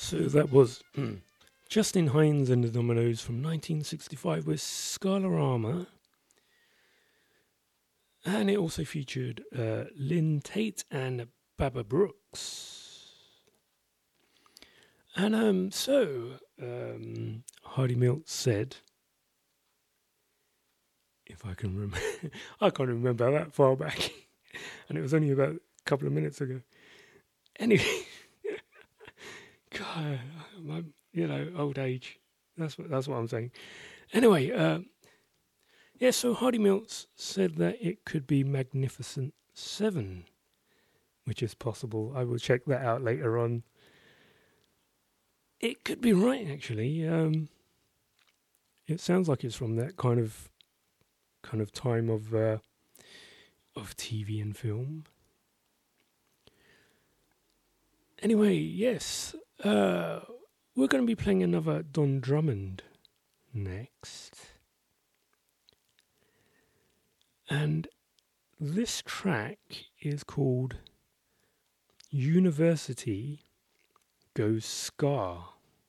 So that was Justin Hines and the Dominoes from 1965 with Scalarama. And it also featured Lynn Tate and Baba Brooks. And Hardy Milk said, if I can remember, I can't remember that far back. And it was only about a couple of minutes ago. Anyway, God, old age. That's what I'm saying. Anyway, so Hardy Mills said that it could be Magnificent Seven, which is possible. I will check that out later on. It could be right, actually. It sounds like it's from that kind of time of TV and film. Anyway, yes, we're going to be playing another Don Drummond next. And this track is called University Goes Ska.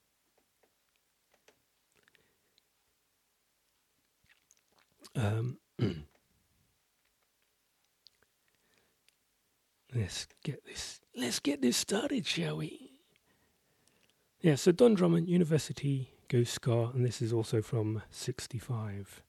Let's get this started, shall we? Yeah, so Don Drummond, University Goes Ska, and this is also from 65.